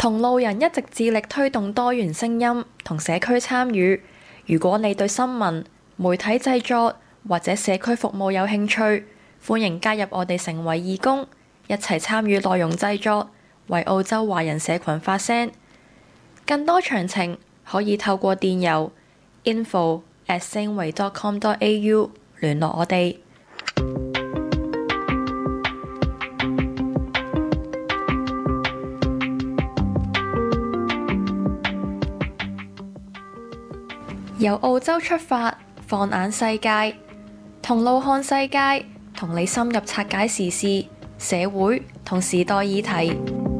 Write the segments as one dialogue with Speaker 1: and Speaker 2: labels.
Speaker 1: 同路人一直致力推動多元聲音同社區參與。如果你對新聞、媒體製作或者社區服務有興趣，歡迎加入我哋成為義工，一齊參與內容製作，為澳洲華人社群發聲。更多詳情可以透過電郵 info@singway.com.au 聯絡我哋。由澳洲出發，放眼世界，同路看世界，同你深入拆解時事、社會同時代議題。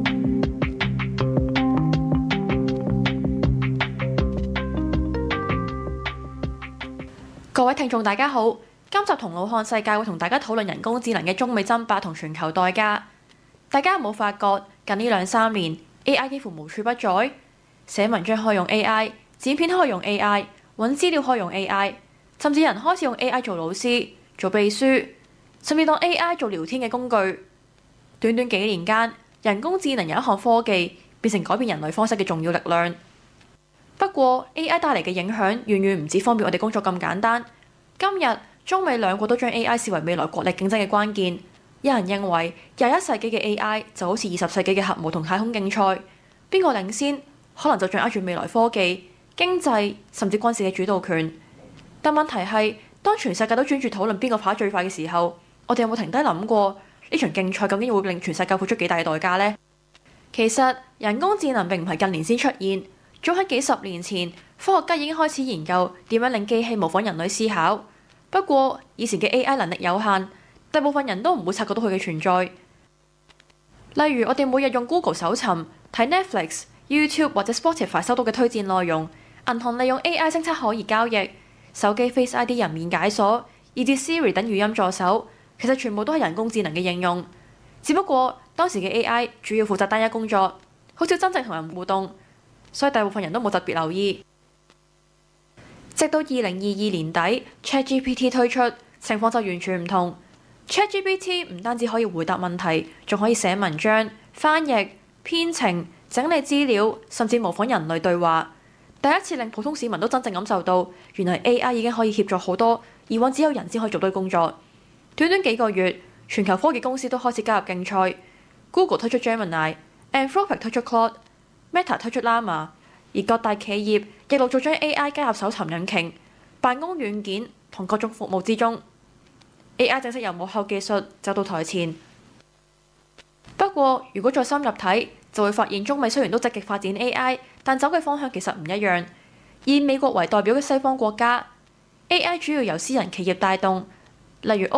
Speaker 1: 各位聽眾大家好，今集同路看世界會同大家討論人工智能嘅中美爭霸同全球代價。大家有冇發覺近呢2-3年 AI 幾乎無處不在？寫文章可以用 AI， 剪片可以用 AI， 揾資料可以用 AI， 甚至有人開始用 AI 做老師、做秘書，甚至當 AI 做聊天嘅工具。短短幾年間，人工智能由一項科技變成改變人類方式嘅重要力量。不過 AI 帶嚟嘅影響遠遠唔止方便我哋工作咁簡單。今日中美兩國都將 AI 視為未來國力競爭嘅關鍵。有人認為21世紀嘅 AI 就好似20世紀嘅核武同太空競賽，邊個領先可能就掌握住未來科技、經濟甚至軍事嘅主導權。但問題係，當全世界都專注討論邊個跑得最快嘅時候，我哋有冇停低諗過呢場競賽究竟會令全世界付出幾大嘅代價呢？其實人工智能並唔係近年先出現。早喺幾十年前，科學家已經開始研究點樣令機器模仿人類思考。不過以前嘅 AI 能力有限，大部分人都唔會察覺到佢嘅存在。例如我哋每日用 Google 搜尋、睇 Netflix、YouTube 或者 Spotify 收到嘅推薦內容，銀行利用 AI 偵測可疑交易，手機 Face ID 人面解鎖，以至 Siri 等語音助手，其實全部都係人工智能嘅應用。只不過當時嘅 AI 主要負責單一工作，好少真正同人互動。所以大部分人都冇特別留意，直到2022年底 ChatGPT 推出，情況就完全唔同。ChatGPT 唔單止可以回答問題，仲可以寫文章、翻譯、編程、整理資料，甚至模仿人類對話。第一次令普通市民都真正感受到，原來 AI 已經可以協助好多以往只有人先可以做到嘅工作。短短幾個月，全球科技公司都開始加入競賽。Google 推出 Gemini，Anthropic 推出 Claude。Meta 推出 Llama， 而各大企業亦陸續將 AI 加入搜尋引擎、辦公軟件同各種服務之中。AI 正式由幕後技術走到台前。不過，如果再深入睇，就會發現中美雖然都積極發展 AI， 但走嘅方向其實唔一樣。以美國為代表嘅西方國家 ，AI 主要由私人企業帶動，例如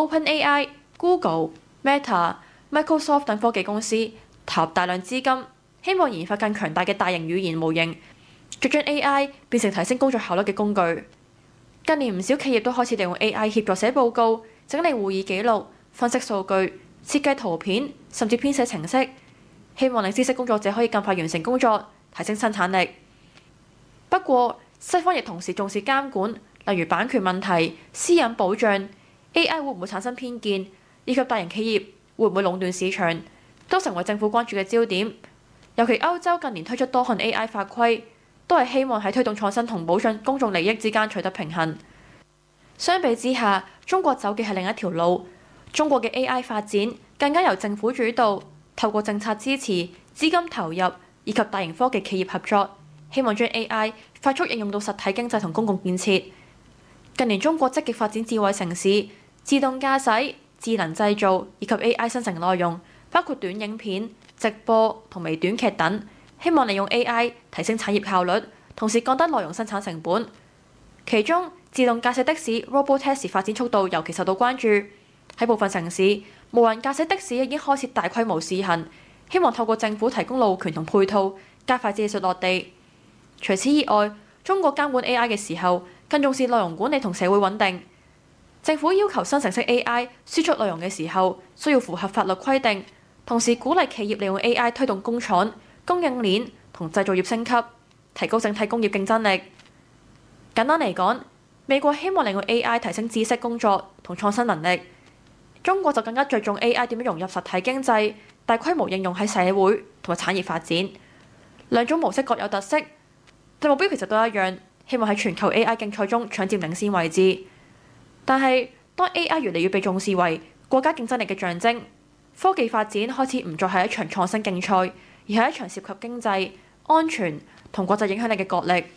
Speaker 1: OpenAI、Google、Meta、Microsoft 等科技公司投入大量資金。希望研發更強大嘅大型語言模型，再將 AI 變成提升工作效率嘅工具。近年唔少企業都開始利用 AI 協助寫報告、整理會議記錄、分析數據、設計圖片，甚至編寫程式，希望令知識工作者可以更快完成工作，提升生產力。不過，西方亦同時重視監管，例如版權問題、私隱保障、AI 會唔會產生偏見，以及大型企業會唔會壟斷市場，都成為政府關注嘅焦點。尤其歐洲近年推出多項 AI 法規，都係希望喺推動創新同保障公眾利益之間取得平衡。相比之下，中國走嘅係另一條路。中國嘅 AI 發展更加由政府主導，透過政策支持、資金投入以及大型科技企業合作，希望將 AI 快速應用到實體經濟同公共建設。近年中國積極發展智慧城市、自動駕駛、智能製造以及 AI 生成內容，包括短影片、直播同微短劇等，希望利用 AI 提升產業效率，同時降低內容生產成本。其中，自動駕駛的士 Robotaxi 發展速度尤其受到關注。喺部分城市，無人駕駛的士已經開始大規模試行，希望透過政府提供路權同配套，加快技術落地。除此以外，中國監管 AI 嘅時候，更重視內容管理同社會穩定。政府要求生成式 AI 輸出內容嘅時候，需要符合法律規定。同時鼓勵企業利用 AI 推動工廠、供應鏈同製造業升級，提高整體工業競爭力。簡單嚟講，美國希望利用 AI 提升知識工作同創新能力，中國就更加着重 AI 點樣融入實體經濟，大規模應用喺社會同埋產業發展。 兩種模式各有特色，但目標其實都一樣，希望喺全球 AI 競賽中搶佔領先位置。但係當 AI 越嚟越被重視為國家競爭力嘅象徵，科技發展開始唔再係一場創新競賽，而係一場涉及經濟、安全同國際影響力嘅角力。